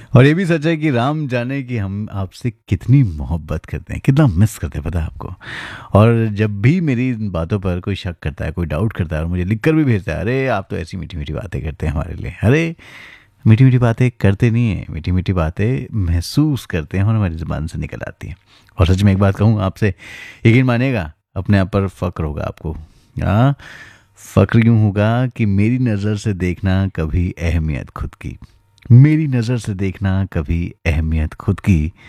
और ये भी सच है कि राम जाने कि हम आपसे कितनी मोहब्बत करते हैं, कितना मिस करते हैं, पता है आपको। और जब भी मेरी इन बातों पर कोई शक करता है, कोई डाउट करता है और मुझे लिख कर भी भेजता है, अरे आप तो ऐसी मीठी मीठी बातें करते हैं हमारे लिए, अरे मीठी मीठी बातें करते नहीं हैं, मीठी मीठी बातें महसूस करते हैं और हमारी ज़ुबान से निकल आती हैं। और सच में एक बात कहूँ आपसे, यकीन मानिएगा, अपने आप पर फ़क्र होगा आपको। हाँ, फ़क्र यूँ होगा कि मेरी नज़र से देखना कभी अहमियत खुद की, मेरी नज़र से देखना कभी अहमियत खुद की,